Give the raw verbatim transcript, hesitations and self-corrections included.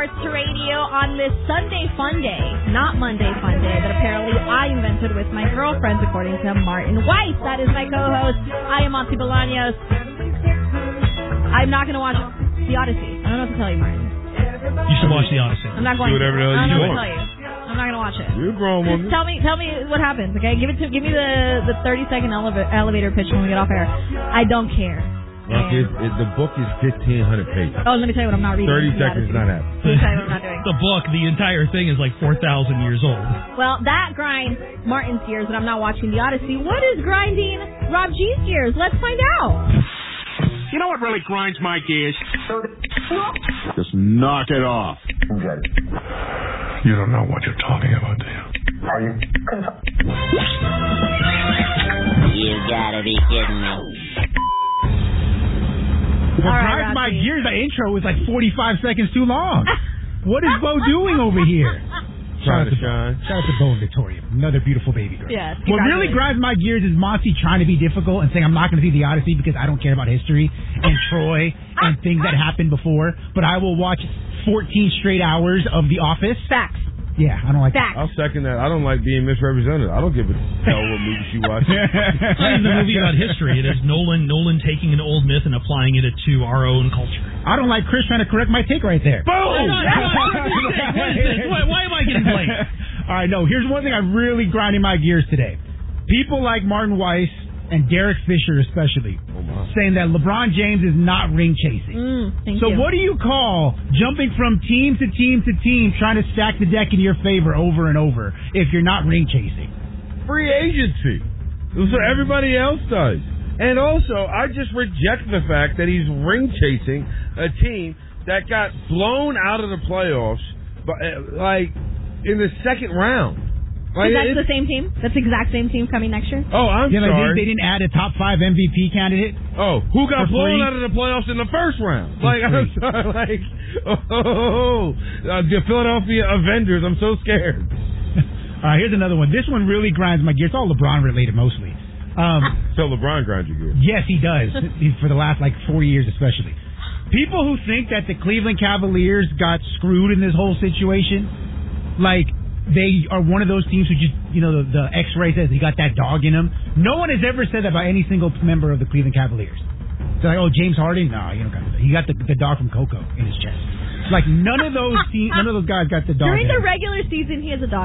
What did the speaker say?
Sports Radio on this Sunday Fun Day, not Monday Fun Day, that apparently I invented with my girlfriends, according to Martin Weiss. That is my co-host. I am Monty Bolaños. I'm not going to watch The Odyssey. I don't know what to tell you, Martin. You should watch The Odyssey. I'm not going Do whatever to. the hell I you don't know want. what to tell you. I'm not going to watch it. You're a grown woman. Just tell me, tell me what happens, okay? Give it to, give me the the thirty second eleva- elevator pitch when we get off air. I don't care. Look, it, it, the book is fifteen hundred pages. Oh, let me tell you what I'm not reading. thirty The seconds, Odyssey. not happening. Let me tell you what I'm not doing. The book, the entire thing is like four thousand years old. Well, that grinds Martin's gears, but I'm not watching The Odyssey. What is grinding Rob G's gears? Let's find out. You know what really grinds my gears? Just knock it off. You don't know what you're talking about, do you? Are you? You gotta be kidding me. What All right, drives my Robbie. gears, the intro is like forty-five seconds too long. What is Bo doing over here? Trying to Bo. shine. Shout out to Bo and Victoria, another beautiful baby girl. Yes, What really congratulations. grinds my gears is Monty trying to be difficult and saying I'm not going to see The Odyssey because I don't care about history and Troy and things that happened before, but I will watch fourteen straight hours of The Office. Facts. Yeah, I don't like Facts. I'll second that. I don't like being misrepresented. I don't give a hell what movie she watches. It's not even a movie about history. It is Nolan Nolan taking an old myth and applying it to our own culture. I don't like Chris trying to correct my take right there. Boom! What is this? Why, why am I getting blamed? All right, no, here's one thing I'm really grinding my gears today. People like Martin Weiss and Derek Fisher especially Oh, my. saying that LeBron James is not ring chasing. Mm, thank So you. what do you call jumping from team to team to team trying to stack the deck in your favor over and over if you're not ring chasing? Free agency. That's what everybody else does. And also, I just reject the fact that he's ring chasing a team that got blown out of the playoffs, but uh, like in the second round. Like, that's it's- the same team? That's the exact same team coming next year? Oh, I'm You know, sorry. they, they didn't add a top five M V P candidate. Oh, who got For blown free? out of the playoffs in the first round? For Like, I'm free. sorry, like, oh, uh, the Philadelphia Avengers. I'm so scared. All right, here's another one. This one really grinds my gears. It's all LeBron related mostly. Um, So LeBron grinds your gears. yes, he does. He's for the last like four years especially. People who think that the Cleveland Cavaliers got screwed in this whole situation, like they are one of those teams who just, you know, the, the X-ray says he got that dog in him. No one has ever said that about any single member of the Cleveland Cavaliers. They're like, oh, James Harden? No, you don't got that. He got the, the dog from Coco in his chest. Like, none of those team, none of those guys got the dog During in the him. regular season, he has a dog